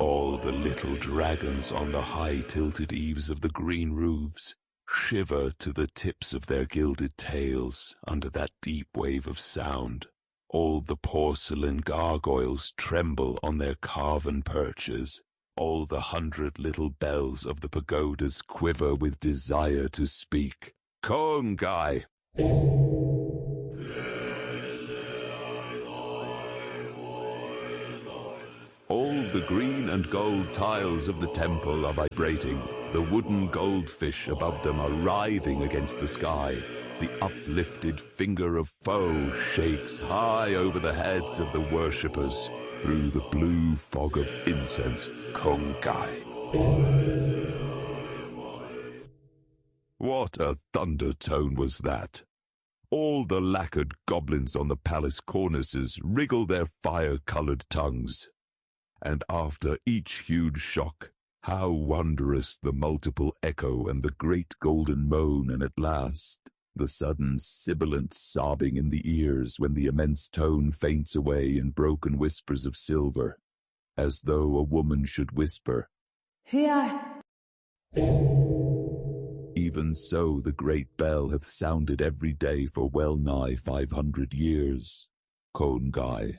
All the little dragons on the high-tilted eaves of the green roofs shiver to the tips of their gilded tails under that deep wave of sound. All the porcelain gargoyles tremble on their carven perches. All the 100 little bells of the pagodas quiver with desire to speak. Kongai! All the green and gold tiles of the temple are vibrating. The wooden goldfish above them are writhing against the sky. The uplifted finger of foe shakes high over the heads of the worshippers through the blue fog of incense. Kongai. What a thunder tone was that! All the lacquered goblins on the palace cornices wriggle their fire-colored tongues. And after each huge shock, how wondrous the multiple echo and the great golden moan, and at last, the sudden sibilant sobbing in the ears when the immense tone faints away in broken whispers of silver, as though a woman should whisper, "Here." Even so the great bell hath sounded every day for well nigh 500 years. Kongai.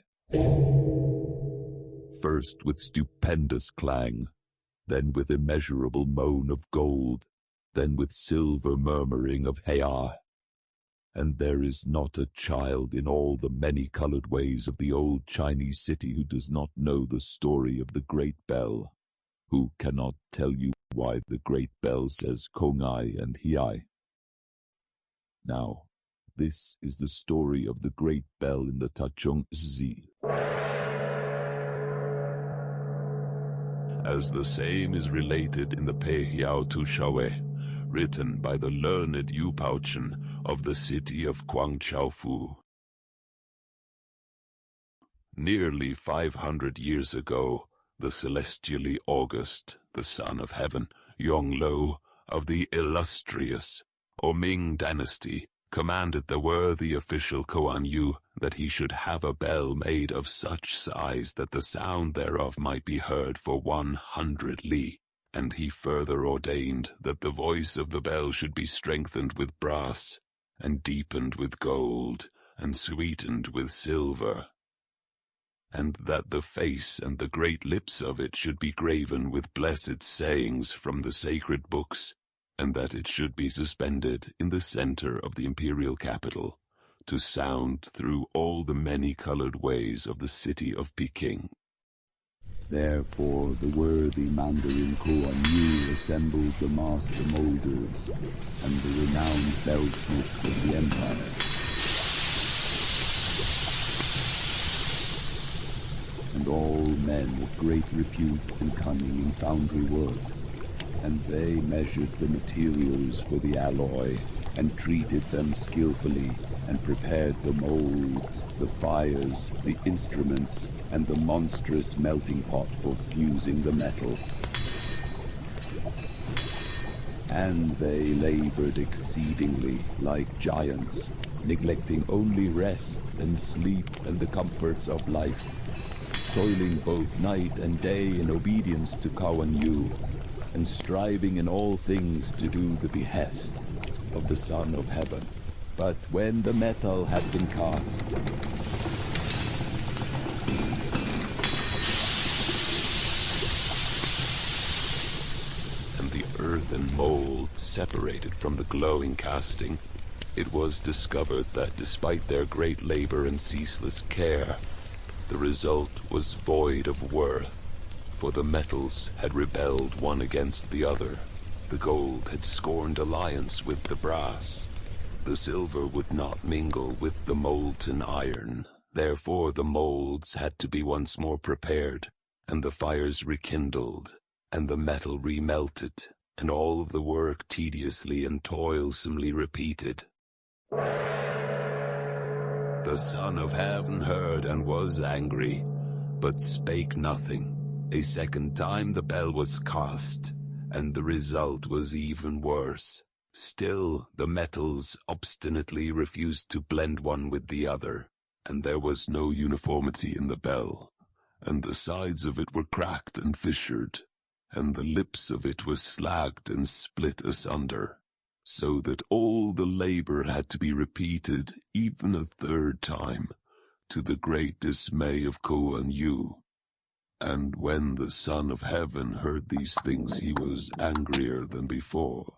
First with stupendous clang, then with immeasurable moan of gold, then with silver murmuring of Heya. And there is not a child in all the many-colored ways of the old Chinese city who does not know the story of the great bell, who cannot tell you why the great bell says Kongai and Hiai. Now, this is the story of the great bell in the Tachung Zi. As the same is related in the Peihiao Tushawe, written by the learned Yu Paochen of the city of Guangqiaofu. Nearly 500 years ago, the celestially august, the son of heaven, Yonglou, of the illustrious Ming dynasty, commanded the worthy official Kuan Yu that he should have a bell made of such size that the sound thereof might be heard for 100 li, and he further ordained that the voice of the bell should be strengthened with brass, and deepened with gold, and sweetened with silver, and that the face and the great lips of it should be graven with blessed sayings from the sacred books, and that it should be suspended in the center of the imperial capital, to sound through all the many-colored ways of the city of Peking. Therefore the worthy Mandarin Kuan Yu assembled the master molders and the renowned bellsmiths of the empire. And all men of great repute and cunning in foundry work, and they measured the materials for the alloy, and treated them skillfully, and prepared the molds, the fires, the instruments, and the monstrous melting pot for fusing the metal. And they labored exceedingly like giants, neglecting only rest and sleep and the comforts of life, toiling both night and day in obedience to Kuan Yu, and striving in all things to do the behest of the Son of Heaven. But when the metal had been cast, and the earthen mold separated from the glowing casting, it was discovered that despite their great labor and ceaseless care, the result was void of worth. For the metals had rebelled one against the other. The gold had scorned alliance with the brass. The silver would not mingle with the molten iron. Therefore the molds had to be once more prepared, and the fires rekindled, and the metal remelted, and all the work tediously and toilsomely repeated. The Son of Heaven heard and was angry, but spake nothing. A second time the bell was cast, and the result was even worse. Still the metals obstinately refused to blend one with the other, and there was no uniformity in the bell. and the sides of it were cracked and fissured, and the lips of it were slagged and split asunder, so that all the labor had to be repeated even a third time, to the great dismay of Kuan Yu. And when the Son of Heaven heard these things, he was angrier than before,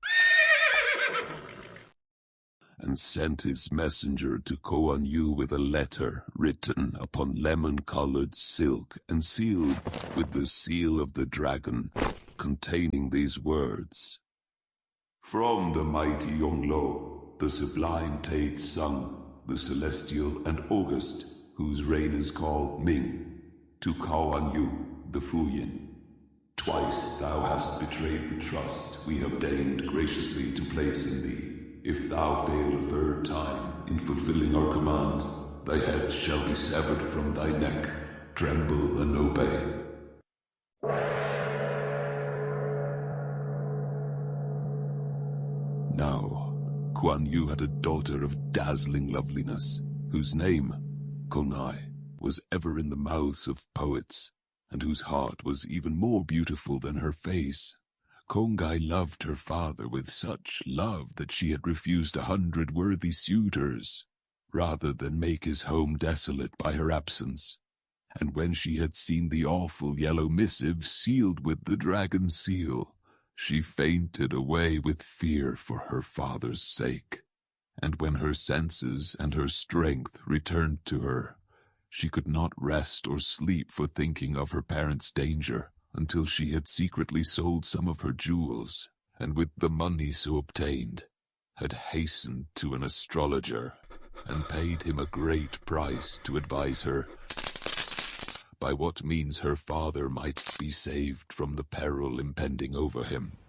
and sent his messenger to Kuan Yu with a letter written upon lemon-colored silk and sealed with the seal of the dragon, containing these words: From the mighty Yongle, the sublime Tate Sung, the celestial and august, whose reign is called Ming, to Kuan Yu, the Fuyin. Twice thou hast betrayed the trust we have deigned graciously to place in thee. If thou fail a third time in fulfilling our command, thy head shall be severed from thy neck. Tremble and obey. Now, Kuan Yu had a daughter of dazzling loveliness, whose name, Konai, was ever in the mouths of poets, and whose heart was even more beautiful than her face. Kongai loved her father with such love that she had refused 100 worthy suitors, rather than make his home desolate by her absence. And when she had seen the awful yellow missive sealed with the dragon's seal, she fainted away with fear for her father's sake. And when her senses and her strength returned to her, she could not rest or sleep for thinking of her parents' danger, until she had secretly sold some of her jewels, and with the money so obtained, had hastened to an astrologer, and paid him a great price to advise her by what means her father might be saved from the peril impending over him.